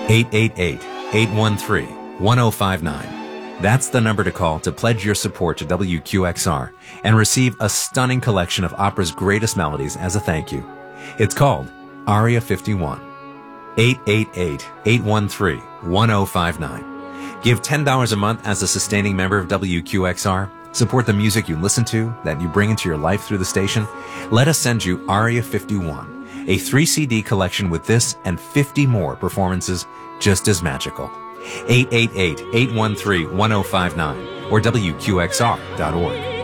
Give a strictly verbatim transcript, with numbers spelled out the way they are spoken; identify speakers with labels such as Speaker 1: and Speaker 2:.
Speaker 1: eight eight eight, eight one three, one zero five nine. That's the number to call to pledge your support to W Q X R and receive a stunning collection of opera's greatest melodies as a thank you. It's called Aria fifty-one. eight eight eight, eight one three, one zero five nine. Give ten dollars a month as a sustaining member of W Q X R. Support the music you listen to, that you bring into your life through the station. Let us send you Aria fifty-one, a three C D collection with this and fifty more performances just as magical. eight eight eight, eight one three, one zero five nine or W Q X R dot org.